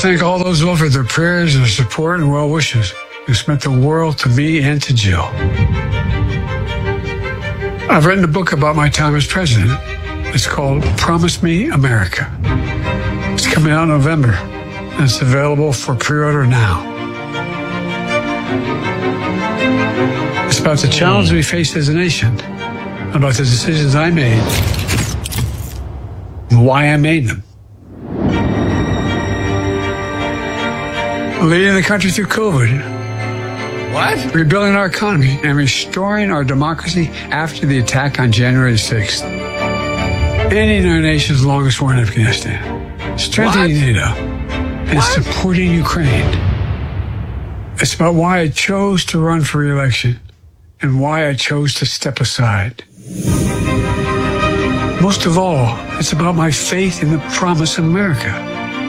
thank all those who offered their prayers, their support, and well wishes, who's meant the world to me and to Jill. I've written a book about my time as president. It's called Promise Me America. It's coming out in November, and it's available for pre-order now. It's about the challenges we face as a nation, about the decisions I made, and why I made them. Leading the country through COVID. What? Rebuilding our economy and restoring our democracy after the attack on January 6th. Ending our nation's longest war in Afghanistan. Strengthening NATO. And supporting Ukraine. It's about why I chose to run for re-election and why I chose to step aside. Most of all, it's about my faith in the promise of America.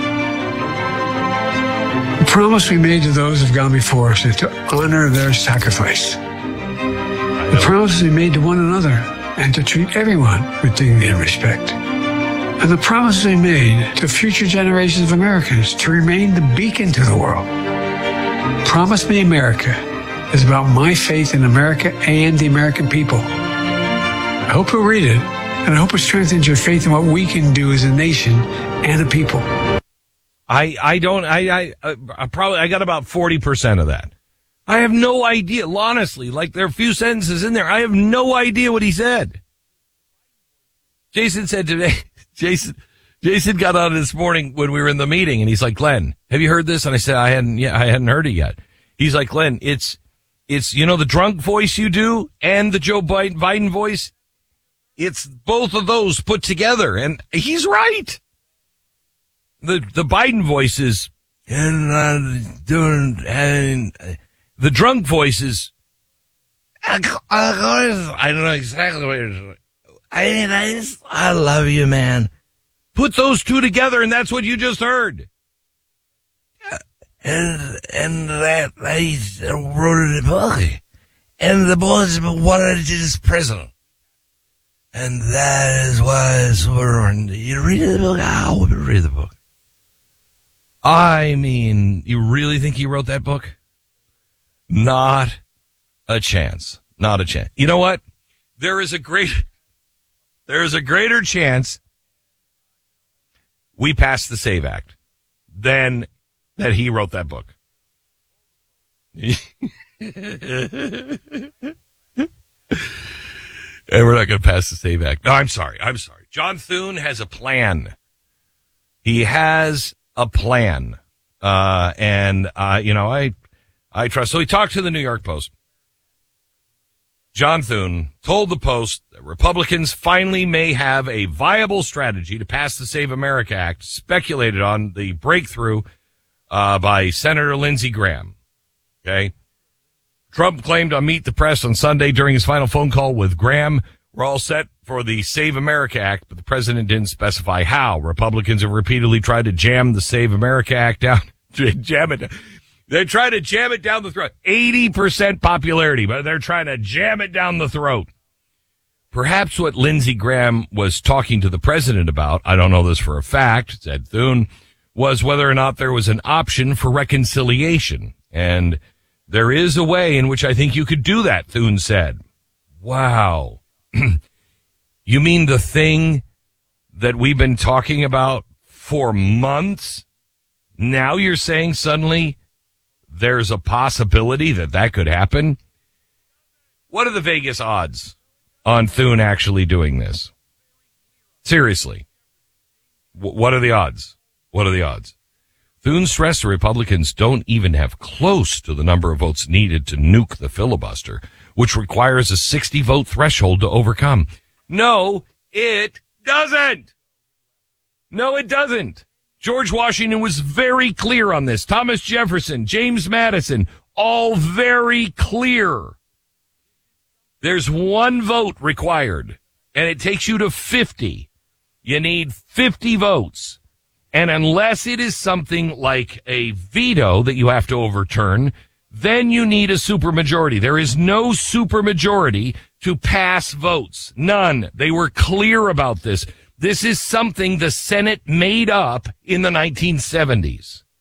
The promise we made to those who've gone before us is to honor their sacrifice. The promise we made to one another and to treat everyone with dignity and respect. And the promise we made to future generations of Americans to remain the beacon to the world. Promise Me America is about my faith in America and the American people. I hope you'll read it, and I hope it strengthens your faith in what we can do as a nation and a people. I got about 40% of that. I have no idea, honestly, like there are a few sentences in there. I have no idea what he said. Jason said today, Jason got on this morning when we were in the meeting and he's like, Glenn, have you heard this? And I said, I hadn't heard it yet. He's like, Glenn, it's, the drunk voice you do and the Joe Biden voice. It's both of those put together. And he's right. The Biden voice is, the drunk voice is, I don't know exactly what it is. I love you, man. Put those two together and that's what you just heard. And that I wrote it in the book. And the boys wanted it as president. And that is why it's important. You read the book? I will read the book. I mean, you really think he wrote that book? Not a chance. Not a chance. You know what? There is a greater chance we passed the SAVE Act than that he wrote that book. And we're not going to pass the SAVE Act. No, I'm sorry. John Thune has a plan. He has a plan. I trust. So he talked to the New York Post. John Thune told the Post that Republicans finally may have a viable strategy to pass the Save America Act, speculated on the breakthrough by Senator Lindsey Graham. Okay. Trump claimed on Meet the Press on Sunday during his final phone call with Graham, we're all set for the Save America Act, but the president didn't specify how. Republicans have repeatedly tried to jam the Save America Act down. They're trying to jam it down the throat. 80% popularity, but they're trying to jam it down the throat. Perhaps what Lindsey Graham was talking to the president about, I don't know this for a fact, said Thune, was whether or not there was an option for reconciliation. And there is a way in which I think you could do that, Thune said. Wow. You mean the thing that we've been talking about for months? Now you're saying suddenly there's a possibility that could happen? What are the Vegas odds on Thune actually doing this? Seriously. What are the odds? What are the odds? Thune stressed the Republicans don't even have close to the number of votes needed to nuke the filibuster, which requires a 60-vote threshold to overcome. No, it doesn't. No, it doesn't. George Washington was very clear on this. Thomas Jefferson, James Madison, all very clear. There's one vote required, and it takes you to 50. You need 50 votes. And unless it is something like a veto that you have to overturn, then you need a supermajority. There is no supermajority to pass votes. None. They were clear about this. This is something the Senate made up in the 1970s.